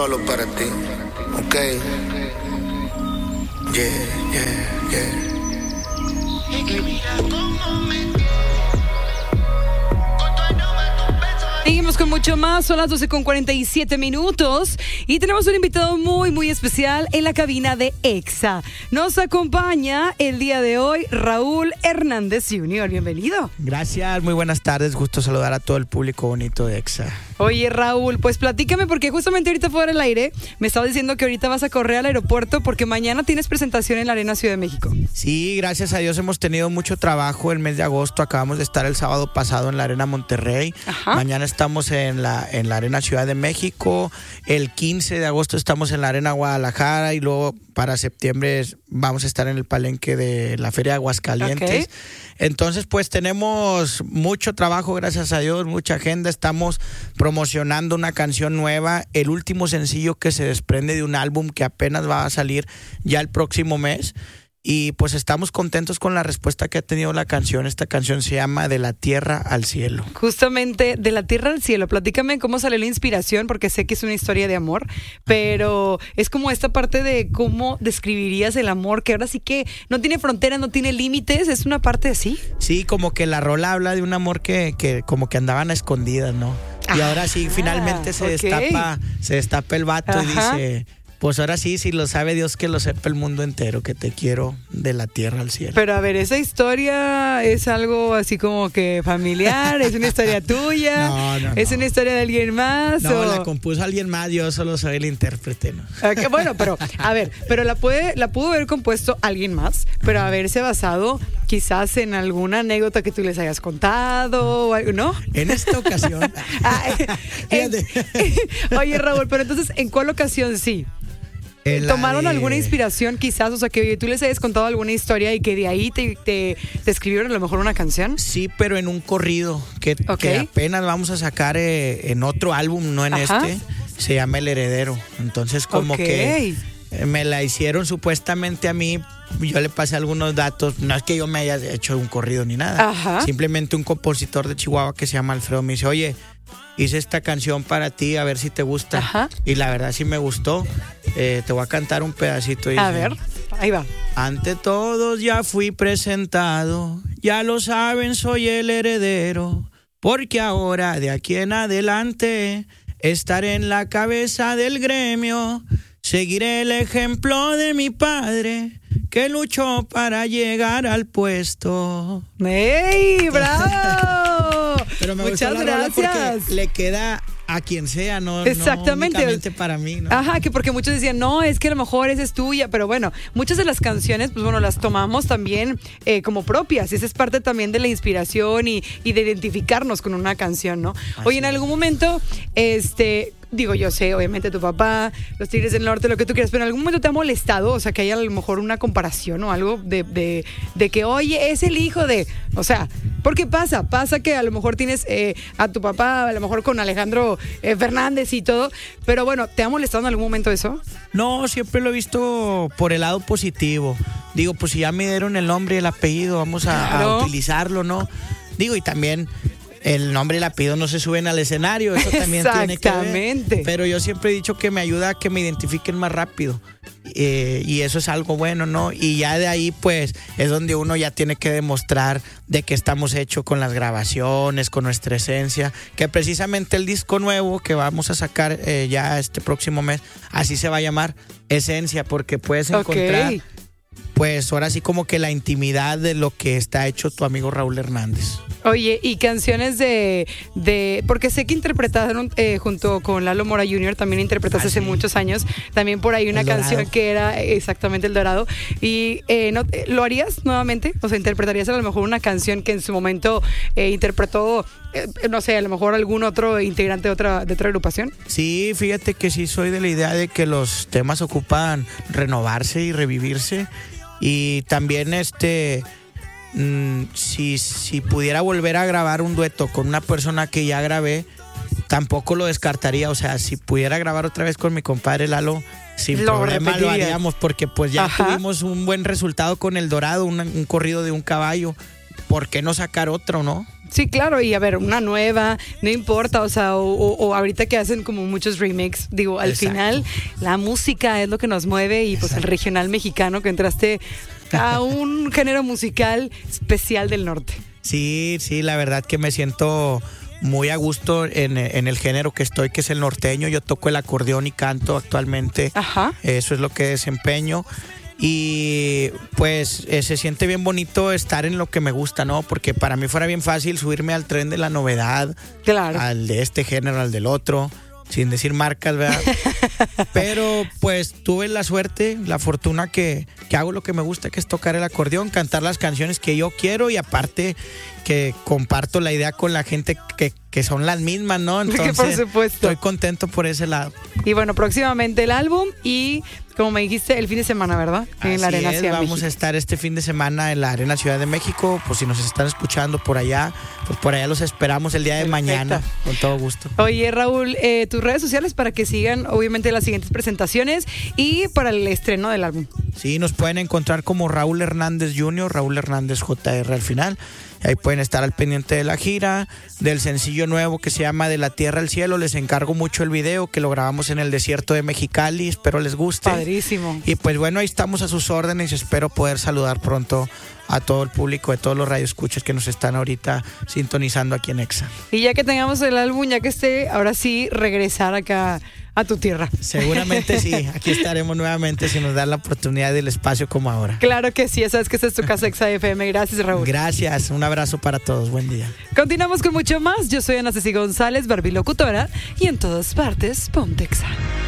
solo para ti, ok. Yeah, yeah, yeah. Seguimos con mucho más, son las 12:47 y tenemos un invitado muy, muy especial en la cabina de EXA. Nos acompaña el día de hoy Raúl Hernández Jr. Bienvenido. Gracias, muy buenas tardes, gusto saludar a todo el público bonito de EXA. Oye, Raúl, pues platícame, porque justamente ahorita fuera del aire me estaba diciendo que ahorita vas a correr al aeropuerto porque mañana tienes presentación en la Arena Ciudad de México. Sí, gracias a Dios hemos tenido mucho trabajo el mes de agosto. Acabamos de estar el sábado pasado en la Arena Monterrey. Ajá. Mañana estamos en la Arena Ciudad de México. El 15 de agosto estamos en la Arena Guadalajara y luego para septiembre vamos a estar en el palenque de la Feria de Aguascalientes. Okay. Entonces, pues tenemos mucho trabajo, gracias a Dios, mucha agenda. Estamos promocionando una canción nueva, el último sencillo que se desprende de un álbum que apenas va a salir ya el próximo mes. Y pues estamos contentos con la respuesta que ha tenido la canción. Esta canción se llama De la Tierra al Cielo. Justamente, De la Tierra al Cielo. Platícame cómo salió la inspiración, porque sé que es una historia de amor, pero es como esta parte de cómo describirías el amor, que ahora sí que no tiene fronteras, no tiene límites, es una parte así. Sí, como que la rola habla de un amor que como que andaban a escondidas, ¿no? Y ahora sí, finalmente se destapa el vato. Ajá. Y dice... Pues ahora sí, si lo sabe Dios, que lo sepa el mundo entero, que te quiero de la tierra al cielo. Pero a ver, ¿esa historia es algo así como que familiar? ¿Es una historia tuya? No. ¿Es una historia de alguien más? No, la compuso alguien más, yo solo soy el intérprete, ¿no? Okay, bueno, pero a ver, pero la pudo haber compuesto alguien más, pero haberse basado quizás en alguna anécdota que tú les hayas contado o algo, ¿no? En esta ocasión. Oye, Raúl, pero entonces, ¿en cuál ocasión sí? ¿Tomaron alguna inspiración quizás? O sea, que tú les hayas contado alguna historia y que de ahí te escribieron a lo mejor una canción. Sí, pero en un corrido que apenas vamos a sacar en otro álbum, no en este. Se llama El Heredero. Entonces como que me la hicieron supuestamente a mí. Yo le pasé algunos datos. No es que yo me haya hecho un corrido ni nada. Ajá. Simplemente un compositor de Chihuahua que se llama Alfredo me dice, oye, hice esta canción para ti, a ver si te gusta. Ajá. Y la verdad sí me gustó. Te voy a cantar un pedacito. Dice, a ver, ahí va. Ante todos ya fui presentado, ya lo saben, soy el heredero, porque ahora de aquí en adelante estaré en la cabeza del gremio. Seguiré el ejemplo de mi padre, que luchó para llegar al puesto. ¡Ey, bravo! Pero me muchas gracias. Porque le queda a quien sea, no únicamente para mí, ¿no? Ajá, que porque muchos decían, no, es que a lo mejor esa es tuya, pero bueno, muchas de las canciones, pues bueno, las tomamos también como propias, esa es parte también de la inspiración y de identificarnos con una canción, ¿no? Oye, en algún momento, digo, yo sé, obviamente tu papá, los Tigres del Norte, lo que tú quieras, pero en algún momento te ha molestado, o sea, que haya a lo mejor una comparación o algo de que, oye, es el hijo de, o sea, porque pasa que a lo mejor tienes a tu papá, a lo mejor con Alejandro Fernández y todo, pero bueno, ¿te ha molestado en algún momento eso? No, siempre lo he visto por el lado positivo. Digo, pues si ya me dieron el nombre y el apellido, vamos a utilizarlo, ¿no? Digo, y también el nombre y el apellido no se suben al escenario, eso también tiene que ver. Pero yo siempre he dicho que me ayuda a que me identifiquen más rápido. Y eso es algo bueno, ¿no? Y ya de ahí, pues, es donde uno ya tiene que demostrar de que estamos hechos con las grabaciones, con nuestra esencia, que precisamente el disco nuevo que vamos a sacar ya este próximo mes, así se va a llamar, Esencia, porque puedes encontrar, pues, ahora sí como que la intimidad de lo que está hecho tu amigo Raúl Hernández. Oye, y canciones de porque sé que interpretaron junto con Lalo Mora Jr., también interpretaste hace muchos años, también por ahí una canción que era exactamente El Dorado, y ¿lo harías nuevamente? O sea, ¿interpretarías a lo mejor una canción que en su momento interpretó, no sé, a lo mejor algún otro integrante de otra agrupación? Sí, fíjate que sí soy de la idea de que los temas ocupan renovarse y revivirse, y también si pudiera volver a grabar un dueto con una persona que ya grabé, tampoco lo descartaría. O sea, si pudiera grabar otra vez con mi compadre Lalo, sin problema lo haríamos, porque pues ya tuvimos un buen resultado con El Dorado, un corrido de un caballo. ¿Por qué no sacar otro, no? Sí, claro, y a ver, una nueva, no importa, o sea, o ahorita que hacen como muchos remix, digo, al final la música es lo que nos mueve y pues el regional mexicano, que entraste a un género musical especial del norte. Sí, la verdad que me siento muy a gusto en el género que estoy, que es el norteño. Yo toco el acordeón y canto actualmente. Ajá. Eso es lo que desempeño. Y pues se siente bien bonito estar en lo que me gusta, ¿no? Porque para mí fuera bien fácil subirme al tren de la novedad, claro, al de este género, al del otro, sin decir marcas, ¿verdad? Pero pues tuve la suerte, la fortuna que hago lo que me gusta, que es tocar el acordeón, cantar las canciones que yo quiero, y aparte que comparto la idea con la gente que son las mismas, ¿no? Entonces, por supuesto, estoy contento por ese lado. Y bueno, próximamente el álbum y, como me dijiste, el fin de semana, ¿verdad? En la Arena Ciudad de México. Vamos a estar este fin de semana en la Arena Ciudad de México. Pues si nos están escuchando por allá, pues por allá los esperamos el día de mañana, con todo gusto. Oye, Raúl, tus redes sociales para que sigan, obviamente, las siguientes presentaciones y para el estreno del álbum. Sí, nos pueden encontrar como Raúl Hernández Jr., Raúl Hernández JR al final. Ahí pueden estar al pendiente de la gira, del sencillo nuevo que se llama De la Tierra al Cielo. Les encargo mucho el video, que lo grabamos en el desierto de Mexicali. Espero les guste. Padrísimo. Y pues bueno, ahí estamos a sus órdenes. Espero poder saludar pronto a todo el público de todos los radioescuchas que nos están ahorita sintonizando aquí en Exa. Y ya que tengamos el álbum, ya que esté, ahora sí regresar acá a tu tierra. Seguramente sí, aquí estaremos nuevamente si nos dan la oportunidad del espacio como ahora. Claro que sí, sabes que esta es tu casa Exa FM. Gracias, Raúl. Gracias, un abrazo para todos, buen día. Continuamos con mucho más. Yo soy Ana Ceci González, barbilocutora, y en todas partes, ponte Exa.